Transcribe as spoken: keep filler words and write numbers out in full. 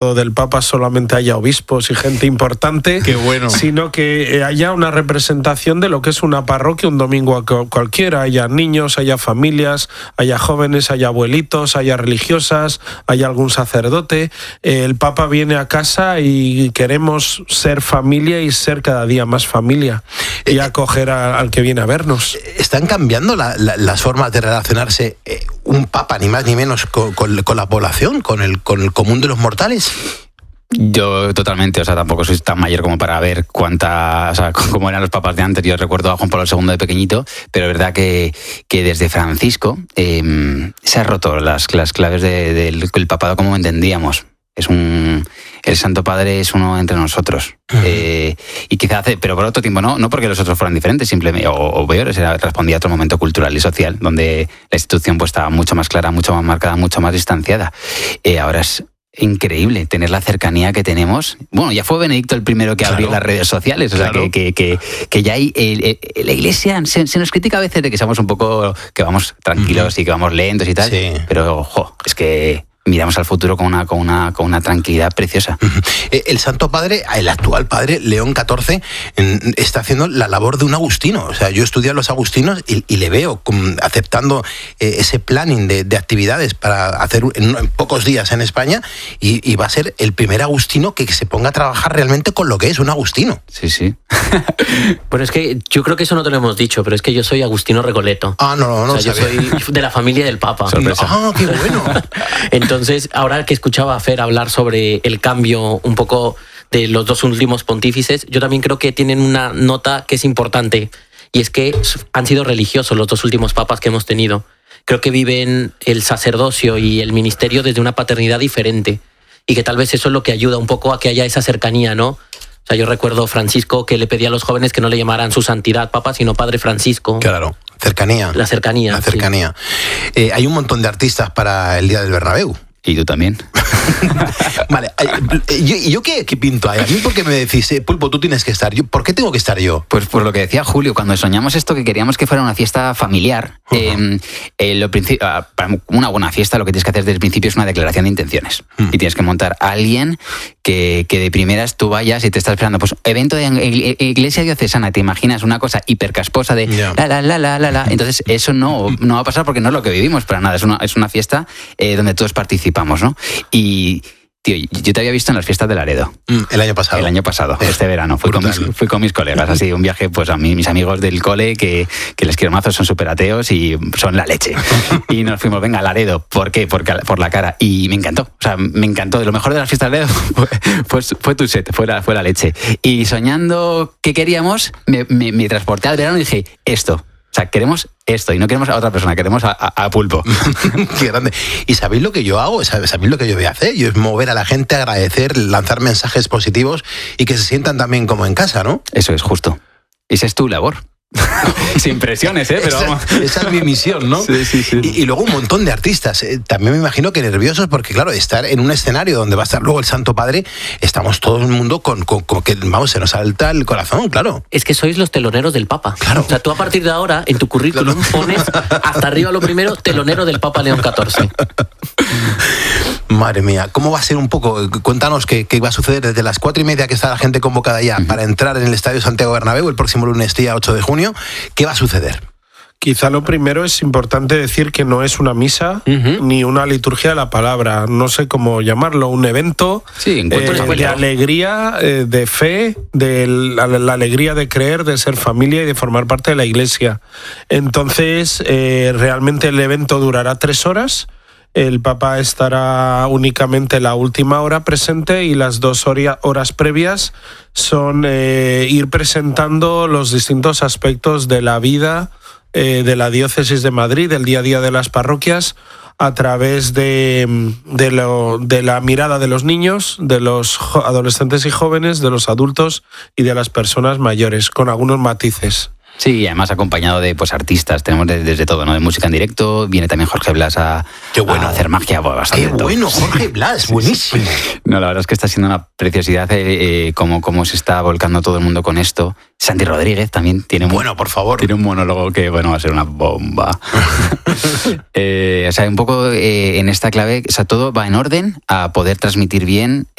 del Papa solamente haya obispos y gente importante, Qué bueno. sino que haya una representación de lo que es una parroquia un domingo cualquiera, haya niños, haya familias, haya jóvenes, haya abuelitos, haya religiosas, haya algún sacerdote. El Papa viene a casa y queremos ser familia y ser cada día más familia y acoger a, al que viene a vernos. ¿Están cambiando la, la, las formas de relacionarse eh, un Papa, ni más ni menos, con, con, con la población, con el, con el común de los mortales? Yo totalmente, o sea, tampoco soy tan mayor como para ver cuánta, o sea, cómo eran los papas de antes. Yo recuerdo a Juan Pablo segundo de pequeñito, pero es verdad que, que desde Francisco eh, se han roto las, las claves de, de, del papado como entendíamos. Es un, el Santo Padre es uno entre nosotros. Uh-huh. Eh, y quizá hace, pero por otro tiempo no, no porque los otros fueran diferentes, simplemente, o, o peores, era, respondía a otro momento cultural y social, donde la institución pues estaba mucho más clara, mucho más marcada, mucho más distanciada. Eh, ahora es increíble tener la cercanía que tenemos. Bueno, ya fue Benedicto el primero que abrió claro. las redes sociales, o sea, claro. que, que, que, que ya hay... Eh, eh, la Iglesia se, se nos critica a veces de que somos un poco... que vamos tranquilos uh-huh. y que vamos lentos y tal, sí. pero, ojo, es que... miramos al futuro con una, con una, con una tranquilidad preciosa. El Santo Padre, el actual Padre, León catorce, está haciendo la labor de un agustino. O sea, yo estudié a los agustinos y, y le veo como aceptando eh, ese planning de, de actividades para hacer en, en pocos días en España y, y va a ser el primer agustino que se ponga a trabajar realmente con lo que es un agustino. Sí, sí. Bueno, es que yo creo que eso no te lo hemos dicho, pero es que yo soy agustino Recoleto. Ah, no, no, no. O sea, yo soy de la familia del Papa. Sorpresa. Ah, qué bueno. Entonces, ahora que escuchaba a Fer hablar sobre el cambio un poco de los dos últimos pontífices, yo también creo que tienen una nota que es importante, y es que han sido religiosos los dos últimos papas que hemos tenido. Creo que viven el sacerdocio y el ministerio desde una paternidad diferente, y que tal vez eso es lo que ayuda un poco a que haya esa cercanía, ¿no? O sea, yo recuerdo Francisco que le pedía a los jóvenes que no le llamaran su santidad Papa, sino Padre Francisco. Claro, cercanía. La cercanía. La cercanía. Sí. Eh, hay un montón de artistas para el Día del Bernabéu. ¿Y tú también? Vale, ¿yo, yo qué, qué pinto ahí? A mí, ¿por qué me decís, eh, Pulpo, tú tienes que estar? Yo, ¿por qué tengo que estar yo? Pues por lo que decía Julio, cuando soñamos esto, que queríamos que fuera una fiesta familiar, uh-huh. eh, eh, lo princi- para una buena fiesta lo que tienes que hacer desde el principio es una declaración de intenciones. Uh-huh. Y tienes que montar a alguien que, que de primeras tú vayas y te estás esperando. Pues evento de iglesia diocesana, te imaginas una cosa hipercasposa de yeah. la, la, la, la, la, la. Entonces eso no, no va a pasar porque no es lo que vivimos para nada. Es una, es una fiesta eh, donde todos participamos. ¿no? Y, tío, yo te había visto en las fiestas de Laredo. Mm, el año pasado. El año pasado, este verano. Fui con, mis, fui con mis colegas, así, un viaje, pues a mí, mis amigos del cole, que, que les quiero mazo, son súper ateos y son la leche. Y nos fuimos, venga, a Laredo. ¿Por qué? Porque, por la cara. Y me encantó. O sea, me encantó. De lo mejor de las fiestas de Laredo fue, fue, fue tu set, fue la, fue la leche. Y soñando qué queríamos, me, me, me transporté al verano y dije, esto. O sea, queremos esto y no queremos a otra persona, queremos a, a, a Pulpo. Qué grande. ¿Y sabéis lo que yo hago? ¿Sabéis lo que yo voy a hacer? Yo es mover a la gente, agradecer, lanzar mensajes positivos y que se sientan también como en casa, ¿no? Eso es justo. Esa es tu labor. Sin presiones, ¿eh? Pero vamos. Esa, esa es mi misión, ¿no? Sí, sí, sí. Y, y luego un montón de artistas. Eh, también me imagino que nerviosos porque, claro, estar en un escenario donde va a estar luego el Santo Padre, estamos todo el mundo con, con, con que, vamos, se nos salta el corazón, claro. Es que sois los teloneros del Papa. Claro. O sea, tú a partir de ahora, en tu currículum, claro. pones hasta arriba lo primero, telonero del Papa León catorce. Madre mía, ¿cómo va a ser un poco? Cuéntanos qué, qué va a suceder desde las cuatro y media que está la gente convocada ya uh-huh. para entrar en el Estadio Santiago Bernabéu el próximo lunes, día ocho de junio. ¿Qué va a suceder? Quizá lo primero es importante decir que no es una misa uh-huh. ni una liturgia de la palabra, no sé cómo llamarlo, un evento sí, eh, de alegría, eh, de fe, de la, la alegría de creer, de ser familia y de formar parte de la Iglesia. Entonces, eh, realmente el evento durará tres horas. El Papa estará únicamente la última hora presente y las dos horas previas son eh, ir presentando los distintos aspectos de la vida eh, de la Diócesis de Madrid, del día a día de las parroquias, a través de, de, lo, de la mirada de los niños, de los adolescentes y jóvenes, de los adultos y de las personas mayores, con algunos matices. Sí, además acompañado de pues artistas, tenemos de, desde todo, ¿no? De música en directo, viene también Jorge Blas a, Qué bueno. a hacer magia. Pues, bastante Qué bueno, Jorge Blas, buenísimo. No, la verdad es que está siendo una preciosidad eh, eh, cómo, cómo se está volcando todo el mundo con esto. Santi Rodríguez también tiene un, bueno, por favor. Tiene un monólogo que, bueno, va a ser una bomba. eh, o sea, un poco eh, en esta clave, o sea, todo va en orden a poder transmitir bien